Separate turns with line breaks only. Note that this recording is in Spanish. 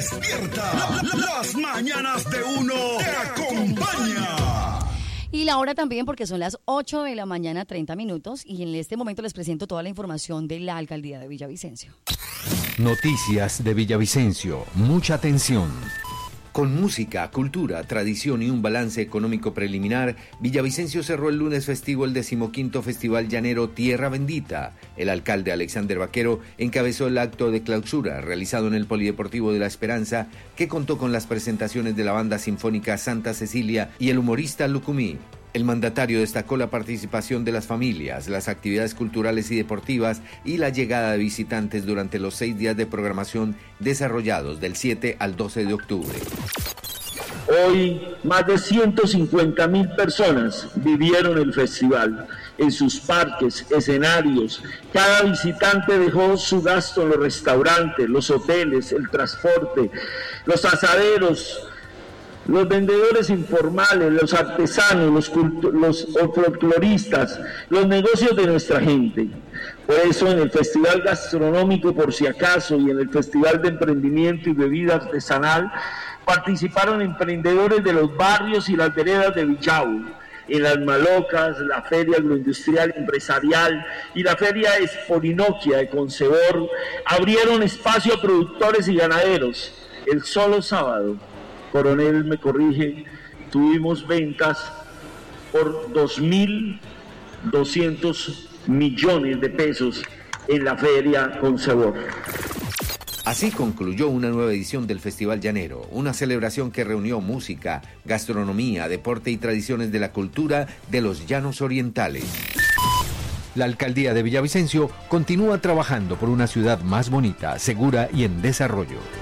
Despierta. Las mañanas de uno te acompaña.
Y la hora también, porque son las 8 de la mañana, 30 minutos. Y en este momento les presento toda la información de la alcaldía de Villavicencio.
Noticias de Villavicencio. Mucha atención. Con música, cultura, tradición y un balance económico preliminar, Villavicencio cerró el lunes festivo el 15º Festival Llanero Tierra Bendita. El alcalde Alexander Vaquero encabezó el acto de clausura realizado en el Polideportivo de la Esperanza, que contó con las presentaciones de la banda sinfónica Santa Cecilia y el humorista Lucumí. El mandatario destacó la participación de las familias, las actividades culturales y deportivas y la llegada de visitantes durante los 6 días de programación desarrollados del 7 al 12 de octubre.
Hoy, más de 150.000 personas vivieron el festival en sus parques, escenarios. Cada visitante dejó su gasto en los restaurantes, los hoteles, el transporte, los asaderos, los vendedores informales, los artesanos, los folcloristas, los negocios de nuestra gente. Por eso en el Festival Gastronómico Por Si Acaso y en el Festival de Emprendimiento y Bebida Artesanal participaron emprendedores de los barrios y las veredas de Villavo. En las Malocas, la Feria Agroindustrial Empresarial y la Feria Exporinoquia de Concebor abrieron espacio a productores y ganaderos. El solo sábado, Coronel me corrige, tuvimos ventas por 2.200 millones de pesos en la Feria Concebor.
Así concluyó una nueva edición del Festival Llanero, una celebración que reunió música, gastronomía, deporte y tradiciones de la cultura de los llanos orientales. La alcaldía de Villavicencio continúa trabajando por una ciudad más bonita, segura y en desarrollo.